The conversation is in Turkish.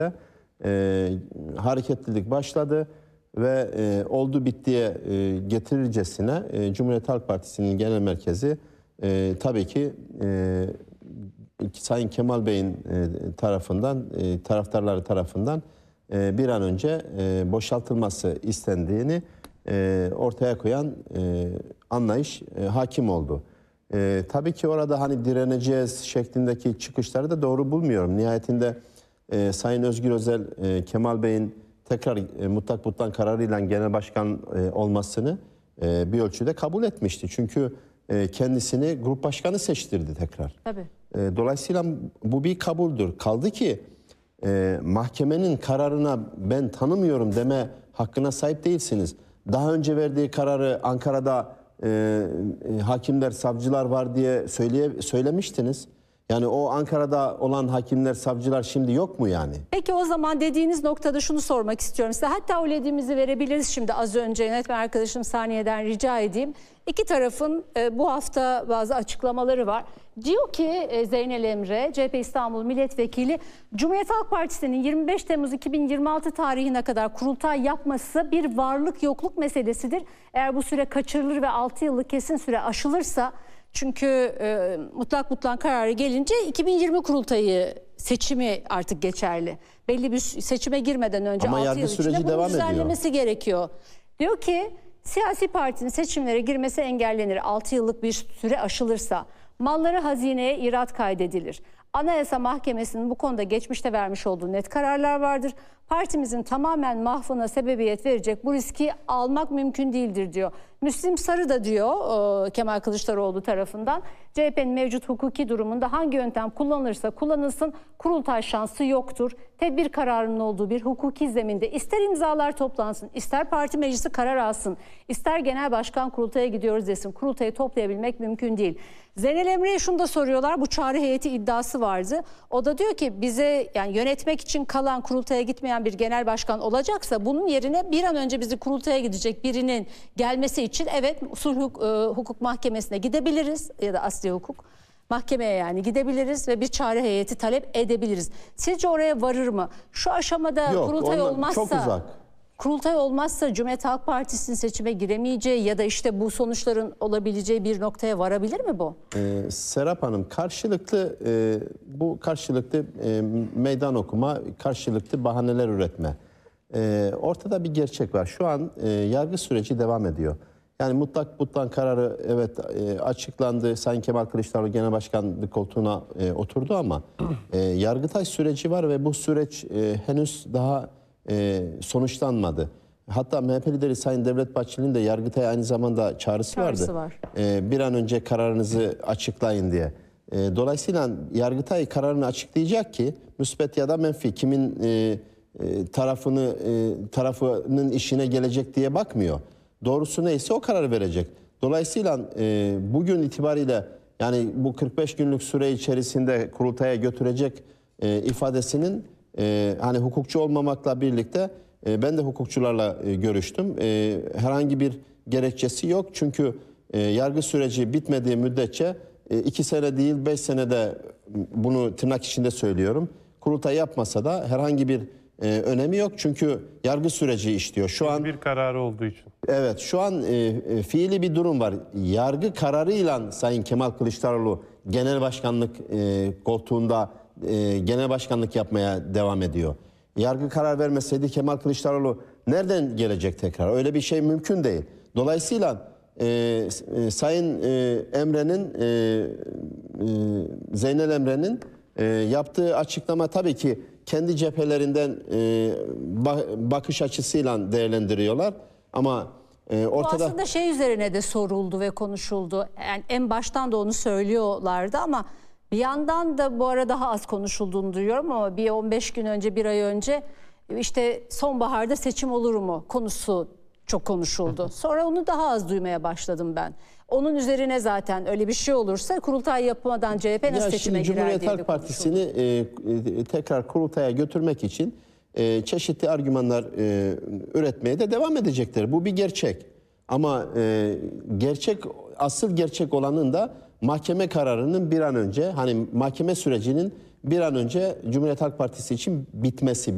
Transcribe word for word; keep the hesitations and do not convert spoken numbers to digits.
e, hareketlilik başladı ve e, oldu bittiye e, getirircesine e, Cumhuriyet Halk Partisi'nin genel merkezi e, tabii ki e, Sayın Kemal Bey'in e, tarafından, e, taraftarları tarafından e, bir an önce e, boşaltılması istendiğini e, ortaya koyan e, anlayış e, hakim oldu. E, tabii ki orada hani direneceğiz şeklindeki çıkışları da doğru bulmuyorum. Nihayetinde e, Sayın Özgür Özel, e, Kemal Bey'in tekrar e, mutlak mutlak kararıyla genel başkan e, olmasını e, bir ölçüde kabul etmişti. Çünkü e, kendisini grup başkanı seçtirdi tekrar. Tabii. E, dolayısıyla bu bir kabuldür. Kaldı ki e, mahkemenin kararına ben tanımıyorum deme hakkına sahip değilsiniz. Daha önce verdiği kararı Ankara'da e, e, hakimler, savcılar var diye söyleye, söylemiştiniz. Yani o Ankara'da olan hakimler, savcılar şimdi yok mu yani? Peki o zaman dediğiniz noktada şunu sormak istiyorum size. Hatta o ledimizi verebiliriz şimdi, az önce yönetmen arkadaşım Saniye'den rica edeyim. İki tarafın e, bu hafta bazı açıklamaları var. Diyor ki e, Zeynel Emre, C H P İstanbul Milletvekili, Cumhuriyet Halk Partisi'nin yirmi beş Temmuz iki bin yirmi altı tarihine kadar kurultay yapması bir varlık yokluk meselesidir. Eğer bu süre kaçırılır ve altı yıllık kesin süre aşılırsa, çünkü e, mutlak mutlak kararı gelince iki bin yirmi kurultayı seçimi artık geçerli. Belli bir seçime girmeden önce Ama altı yıl içinde bunun düzenlemesi ediyor. gerekiyor. Diyor ki siyasi partinin seçimlere girmesi engellenir altı yıllık bir süre aşılırsa. Malları hazineye irat kaydedilir. Anayasa Mahkemesi'nin bu konuda geçmişte vermiş olduğu net kararlar vardır. Partimizin tamamen mahvına sebebiyet verecek bu riski almak mümkün değildir diyor. Müslim Sarı da diyor Kemal Kılıçdaroğlu tarafından, C H P'nin mevcut hukuki durumunda hangi yöntem kullanılırsa kullanılsın kurultay şansı yoktur. Tedbir kararının olduğu bir hukuki zeminde ister imzalar toplansın, ister parti meclisi karar alsın, ister genel başkan kurultaya gidiyoruz desin, kurultayı toplayabilmek mümkün değil. Zeynel Emre'ye şunu da soruyorlar, bu çağrı heyeti iddiası vardı. O da diyor ki bize, yani yönetmek için kalan, kurultaya gitmeyen bir genel başkan olacaksa bunun yerine bir an önce bizi kurultaya gidecek birinin gelmesi için evet sulh hukuk mahkemesine gidebiliriz ya da asli hukuk mahkemeye yani gidebiliriz ve bir çağrı heyeti talep edebiliriz. Sizce oraya varır mı? Şu aşamada Yok, kurultay olmazsa, çok uzak. Kurultay olmazsa Cumhuriyet Halk Partisi'nin seçime giremeyeceği ya da işte bu sonuçların olabileceği bir noktaya varabilir mi bu? Ee, Serap Hanım, karşılıklı e, bu karşılıklı e, meydan okuma, karşılıklı bahaneler üretme. E, ortada bir gerçek var. Şu an e, yargı süreci devam ediyor. Yani mutlak mutlak kararı evet e, açıklandı. Sayın Kemal Kılıçdaroğlu Genel Başkanlık koltuğuna e, oturdu ama e, Yargıtay süreci var ve bu süreç e, henüz daha e, sonuçlanmadı. Hatta M H P lideri Sayın Devlet Bahçeli'nin de Yargıtay'a aynı zamanda çağrısı, çağrısı vardı. Var. E, bir an önce kararınızı açıklayın diye. E, dolayısıyla Yargıtay kararını açıklayacak ki müspet ya da menfi, kimin e, e, tarafını e, tarafının işine gelecek diye bakmıyor. Doğrusu neyse o karar verecek. Dolayısıyla e, bugün itibariyle yani bu kırk beş günlük süre içerisinde kurultaya götürecek e, ifadesinin e, hani hukukçu olmamakla birlikte e, ben de hukukçularla e, görüştüm. E, herhangi bir gerekçesi yok. Çünkü e, yargı süreci bitmediği müddetçe e, iki sene değil beş senede, bunu tırnak içinde söylüyorum, kurultay yapmasa da herhangi bir Ee, önemi yok çünkü yargı süreci işliyor. Şu an bir kararı olduğu için. Evet, şu an e, e, fiili bir durum var. Yargı kararıyla Sayın Kemal Kılıçdaroğlu genel başkanlık e, koltuğunda e, genel başkanlık yapmaya devam ediyor. Yargı karar vermeseydi Kemal Kılıçdaroğlu nereden gelecek tekrar? Öyle bir şey mümkün değil. Dolayısıyla e, e, Sayın e, Emre'nin e, e, Zeynel Emre'nin e, yaptığı açıklama tabii ki kendi cephelerinden e, bakış açısıyla değerlendiriyorlar ama e, ortada... Bu aslında şey üzerine de soruldu ve konuşuldu. Yani en baştan da onu söylüyorlardı ama bir yandan da bu ara daha az konuşulduğunu duyuyorum ama bir on beş gün önce, bir ay önce işte sonbaharda seçim olur mu konusu çok konuşuldu. Sonra onu daha az duymaya başladım ben. Onun üzerine zaten öyle bir şey olursa kurultay yapmadan C H P nasıl ya seçime girer Cumhuriyet diye Halk Partisi'ni e, e, tekrar kurultaya götürmek için e, çeşitli argümanlar e, üretmeye de devam edecekler. Bu bir gerçek. Ama e, gerçek, asıl gerçek olanın da mahkeme kararının bir an önce, hani mahkeme sürecinin bir an önce Cumhuriyet Halk Partisi için bitmesi.